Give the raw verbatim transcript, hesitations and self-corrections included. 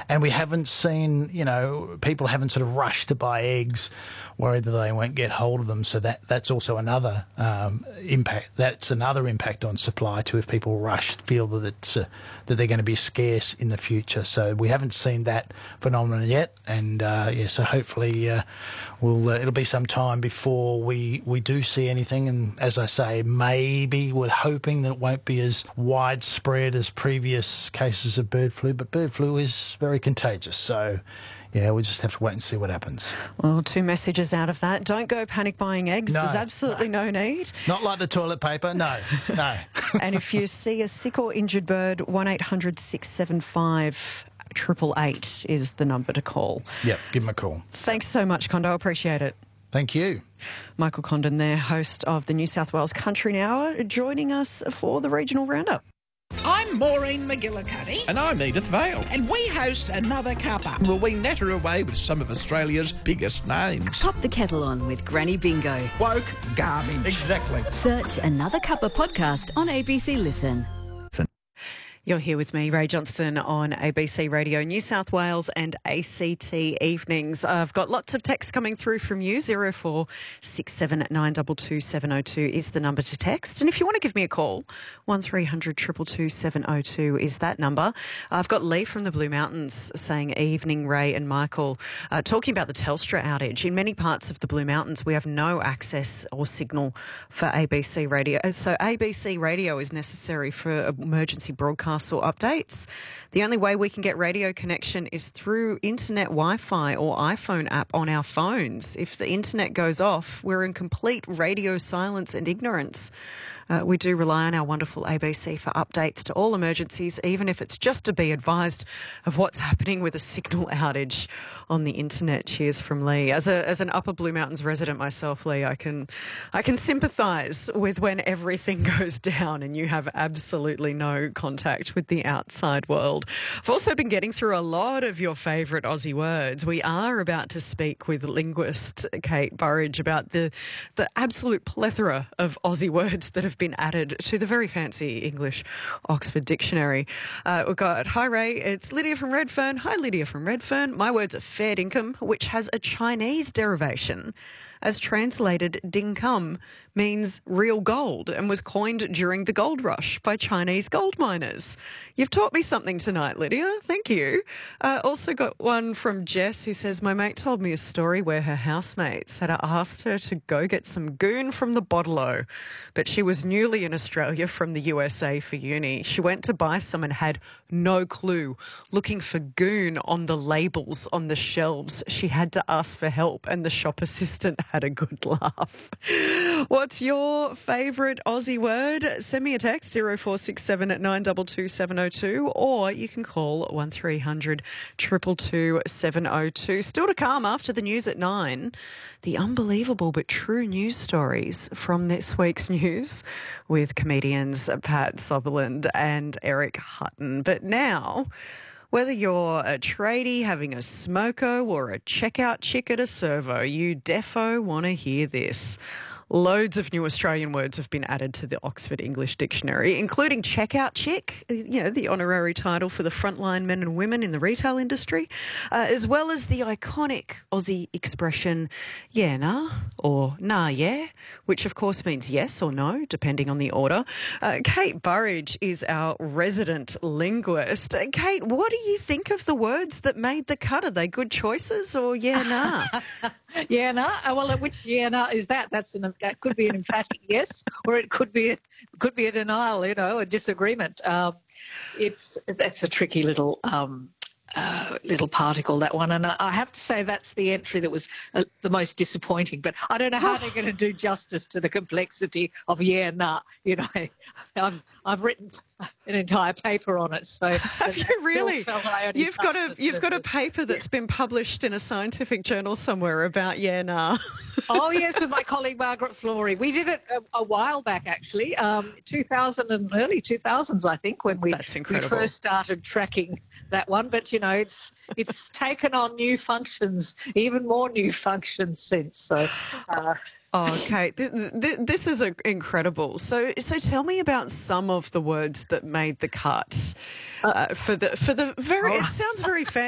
and we haven't seen, you know, people haven't sort of rushed to buy eggs, worried that they won't get hold of them. So that that's also another um, impact. That's another impact on supply too. If people rush, feel that it's uh, that they're going to be scarce in the future. So we haven't seen that phenomenon yet, and uh, yeah, so hopefully uh, we'll uh, it'll be some time before we we do see anything. And as I say, maybe we're hoping that it won't be as widespread as previous cases of bird flu, but bird flu is very contagious. So yeah, we just have to wait and see what happens. Well, two messages out of that. Don't go panic buying eggs. No, There's absolutely no. no need. Not like the toilet paper. No, no. And if you see a sick or injured bird, one eight hundred six seven five triple eight is the number to call. Yep, give them a call. Thanks so much, Kondo. Appreciate it. Thank you. Michael Condon there, host of the New South Wales Country Hour, joining us for the Regional Roundup. I'm Maureen McGillicuddy. And I'm Edith Vale. And we host Another Cuppa. Will we natter away with some of Australia's biggest names? Pop the kettle on with Granny Bingo. Woke garbage. Exactly. Search Another Cuppa podcast on A B C Listen. You're here with me, Ray Johnston, on A B C Radio New South Wales and A C T Evenings. I've got lots of texts coming through from you. zero four six seven nine two two seven zero two is the number to text. And if you want to give me a call, one three hundred two two two seven zero two is that number. I've got Lee from the Blue Mountains saying, evening, Ray and Michael, uh, talking about the Telstra outage. In many parts of the Blue Mountains, we have no access or signal for A B C Radio. So A B C Radio is necessary for emergency broadcast or updates. The only way we can get radio connection is through internet Wi-Fi or iPhone app on our phones. If the internet goes off, we're in complete radio silence and ignorance. Uh, we do rely on our wonderful A B C for updates to all emergencies, even if it's just to be advised of what's happening with a signal outage on the internet. Cheers from Lee. As a as an Upper Blue Mountains resident myself, Lee, I can I can sympathise with when everything goes down and you have absolutely no contact with the outside world. I've also been getting through a lot of your favourite Aussie words. We are about to speak with linguist Kate Burridge about the the absolute plethora of Aussie words that have been added to the very fancy English Oxford Dictionary. Uh, we've got, hi Ray, it's Lydia from Redfern. Hi Lydia from Redfern. My words are fair dinkum, which has a Chinese derivation. As translated, dinkum means real gold and was coined during the gold rush by Chinese gold miners. You've taught me something tonight, Lydia. Thank you. Uh, also got one from Jess who says, my mate told me a story where her housemates had asked her to go get some goon from the bottle-o, but she was newly in Australia from the U S A for uni. She went to buy some and had no clue, looking for goon on the labels on the shelves. She had to ask for help and the shop assistant had a good laugh. What's your favourite Aussie word? Send me a text, zero four six seven nine two two seven zero two, or you can call one three hundred two two two seven zero two. Still to come after the news at nine, the unbelievable but true news stories from this week's news with comedians Pat Sutherland and Eric Hutton. But now, whether you're a tradie having a smoko or a checkout chick at a servo, you defo want to hear this. Loads of new Australian words have been added to the Oxford English Dictionary, including checkout chick, you know, the honorary title for the frontline men and women in the retail industry, uh, as well as the iconic Aussie expression, yeah, nah, or nah, yeah, which of course means yes or no, depending on the order. Uh, Kate Burridge is our resident linguist. Uh, Kate, what do you think of the words that made the cut? Are they good choices or yeah, nah? Yeah, no. Uh, well, which yeah, no is that? That's an that could be an emphatic yes, or it could be a, could be a denial. You know, a disagreement. Um, it's that's a tricky little um, uh, little particle, that one, and I, I have to say that's the entry that was uh, the most disappointing. But I don't know how they're going to do justice to the complexity of yeah, nah. You know, I've I've written an entire paper on it. So have you really? You've got a you've got a paper that's been published in a scientific journal somewhere about yeah, nah. Oh yes, with my colleague Margaret Flory. We did it a, a while back, actually, um, two thousand and early two thousands, I think, when we, we first started tracking that one. But you know, it's it's taken on new functions, even more new functions since. So. Uh, Oh, Kate, th- th- this is a- incredible. So, so tell me about some of the words that made the cut uh, for the for the very. It sounds very fancy.